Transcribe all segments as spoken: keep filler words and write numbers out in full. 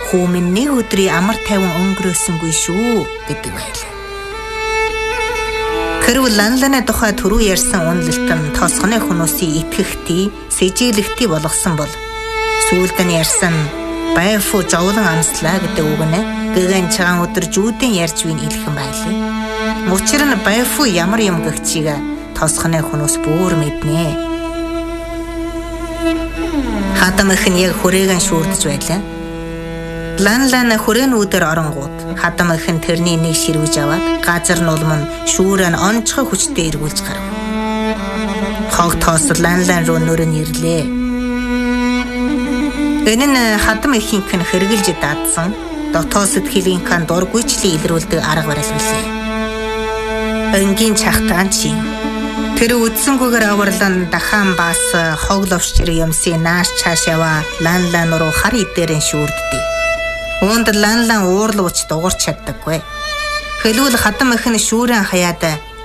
Хүүмэн нэг өдрийн амар тайван өнгөрөөсөнгүй шүү гэдэг байлаа. Хэрвээ Ланланы тухай түрүү ярьсан үнэлэлтэн тосгоны хүмүүсийн итгэхтий, сэжиглэхтий болгосон бол сүүлд нь ярьсан Байфу жовлон амслаа гэдэг үг нь гэгэн чагаан өдөр жүүдэн ярьж вин илхэн байлаа. Учир нь Байфу ямар юм гэгчийг тосгоны хүмүүс бүр мэднэ. Хатам их нь яг хүрээгэн шүүрдэж байлаа. Ланлана хүрээнүүдээр оронгууд хатам их нь тэрний нэг ширвэж аваад газар нулман шүүрэн онцгой хүчтэй эргүүлж гарав. Хог тоос Ланлан руу нөрөн ирлээ. Энэ нь хатам ихийнх нь хэрглэж даадсан дотоод сэтгэлийн кан дургүйчлийн илрүүлдэг арга барил билээ. Өнгийн чахтаан чи тэр үдсэнгүйгээр аварлан дахаан бас хог ловчир юмсын нааш чааш яваа Ланлан руу хар идээрэн шүүрддэг. Үүнд Ланлан уурлууч дуурч чаддаггүй. Хэлвэл хатам их нь шүүрэн хаяад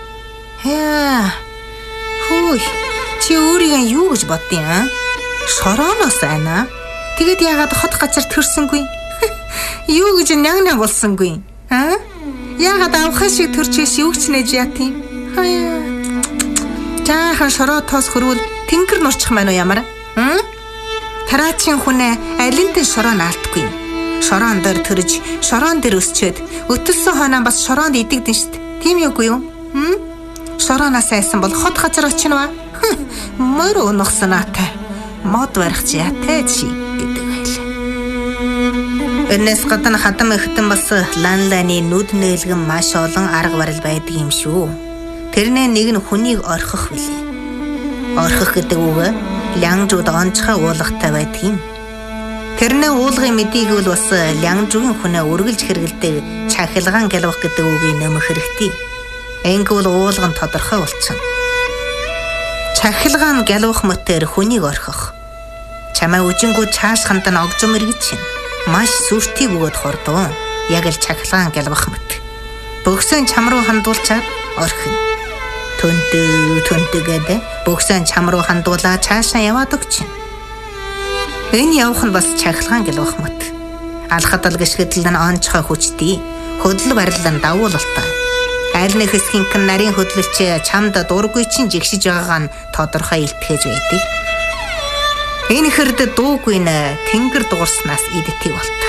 "Хаа. Хөөе. Чи өөрийгөө юу гэж боддیں۔ Аа? Шорооноос байна. Тэгэд яагаад хот газар төрсөнгүй? Юу гэж няг няг болсонгүй? Аа? Яагаад авах шиг төрчөөс юу ч нэж яатیں۔ Хаяа. Жаахан шороотоос хөрвөл тэнгэр нурчих маань уу ямар? Аа? Тараачийн хүнээ алинтэн шороо наалтгүй. Шороон дээр төрж, шороон дээр өсчөөд, өтөлсөн хойноо бас шороонд идэгдэн штт. Тийм юугүй юу? Хм? Шороонаас айсан бол хот газар очинова. Мөр унахсан наатай. Мод барих чи яатай чи гэдэг байлаа. Энэс гадна хатам ихтэн бас Ланланы нүд нээлгэн маш олон арга барил байдаг юм шүү. Тэрнээ нэг нь хүнийг орхих билээ. Орхих гэдэг үг лянгжууд онцгой уулгатай байдаг юм. Тэрнээ уулгын мэдийг бол бас лянгжуугийн хүнээ үргэлж хэргэлдэг чахилгаан гэлвах гэдэг үгийг нэмэх хэрэгтэй. Энгүүл уулган тодорхой болчихно. Чахилгаан гэлвах мөтөр хүнийг орхих. Чамаа үжингүү чааш хантан огжом эргэж чинь. Маш сүртийг өгöd хордоо. Яг л чахилгаан гэлвах мэт. Бөгсөн чам руу хандуулчаад орхино. Төнтө төнтөгээд бөгсөн чам руу хандуулаа цаашаа яваад өгчин. Энэ явах нь бас чахилгаан гэлвах мэт. Алхадал гიშгэдэл нь онцгой хүчтэй. Хөдөл барилан давуулалтай. Аль нэг хэсгийн нарийн хөдлөлч чамд дургүй чин жигшиж байгаагаа нь тодорхой илтгэж байдаг. Энэ хэрд дуугүй нэ тэнгэр дуурснаас идэтий болдог.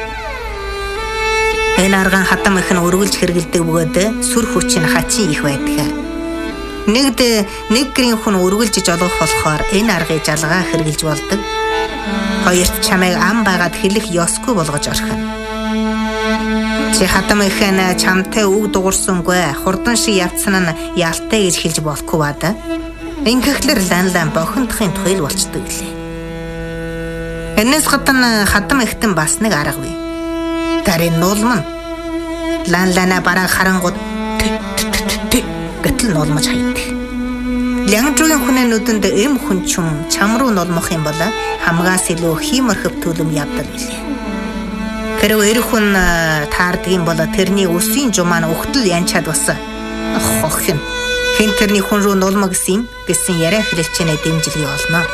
Энэ арган хатам их нь өргөлж хэргэлдэг бөгөөд сүр хүч нь хачин их байдаг. Нэгд нэг гэрийн хүн өргөлж жолгох болохоор энэ аргыг жалгаа хэргэлж болдог. Хоёрт чамайг ам байгаад хэлэх ёсгүй болгож орхино. Чи хатам их нь чамтай үг дуурсангүй хурдан шиг явцсан нь ялтай гэж хэлж болохгүй баа. Ингэхлээр Ланлан бохиндохын туйл болчдөг лээ. Энэс гадна хатам ихтэн бас нэг арга бий. Тарийн нулман Ланлана бараа харангууд гэтэл нулмаж хайдаг. Лянгжуугийн хүнээ нүдэнд эм хүн чум чам руу нулмах юм бол хамгаас илүү хиймэрхэв төлөм явдаг билээ. Тэр эр хүн таардаг юм бол тэрний өсвийн жумаа нь өгтөл янчаад бас хохин. Хэн тэрний хүн рүү нулма гэсэн гэсэн яриа хэлэлчэнэ дэмжлэг олно.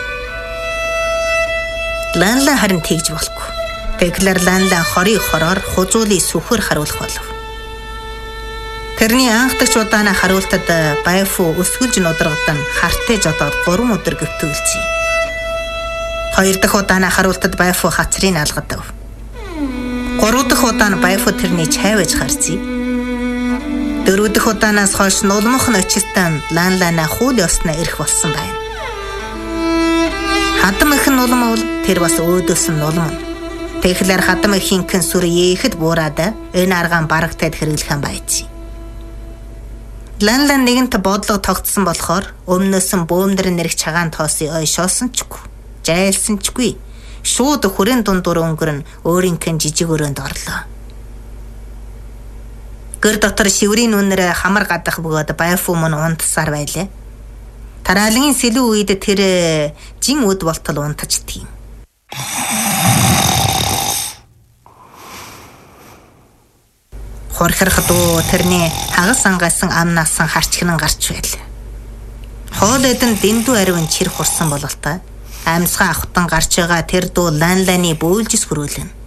Ланлан харин тэгж болохгүй. Тэгэхлээр Ланлан хорийг хороор хузуулын сүхөр харуулах болов. Тэрний анхдагч удаана харуултад Байфу өсгөлж нудрагадан хартай жодоод гурван өдөр гөвтүүлжээ. Хоёр дахь удаана харуултад Байфу хацрыг алгадав. Гурав дахь удаан Байфу тэрний чайваж харцээ. Дөрөв дэх удаанаас хойш нулмах нь очистан Ланлана хуул ёсноо ирэх болсон байна. Хатам их нулмал тэр бас өөдөөс нь нулман. Тэгэхээр хатам ихийнхэн сүр ээхэд буураад энэ аргаан барагтайд хэрэглэх юм байж. Ланлан нэгэнт бодлого тогтсон болохоор өмнөөс нь бөөмдөр нэрх чагаан тоосын ой шоосон чгүй. Жайлсан чгүй. Шууд хүрэн дундуур өнгөрн өөрийнхэн жижиг өрөөнд орлоо. Гэр дотор шиврийн үнээр хамар гадах бөгөөд Байфу мөн унтсаар байлаа. Тараалын сэлүү үед тэр жин үд болтол унтаждаг юм. Хорхирх дуу тэрний хагас ангасан амнаасан харчгнан гарч байлаа. Хоол эдэн дэндүү аривын чир хурсан бололтой. Амьсгаа авахтан гарч байгаа тэр дуу Ланланы бөөлжис хөрөөлөн.